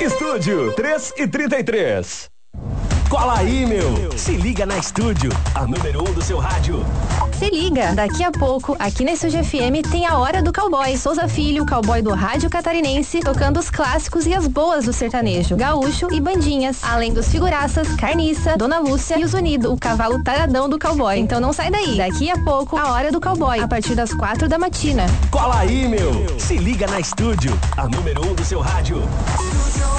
Estúdio 3:33. Cola aí, meu. Se liga na Estúdio, a número 1 do seu rádio. Se liga, daqui a pouco, aqui na Estúdio FM tem a Hora do Cowboy. Souza Filho, cowboy do rádio catarinense, tocando os clássicos e as boas do sertanejo, gaúcho e bandinhas. Além dos figuraças, Carniça, Dona Lúcia e o Zunido, o cavalo taradão do cowboy. Então não sai daí, daqui a pouco, a Hora do Cowboy, a partir das 4 da matina. Cola aí, meu. Se liga na Estúdio, a número 1 do seu rádio.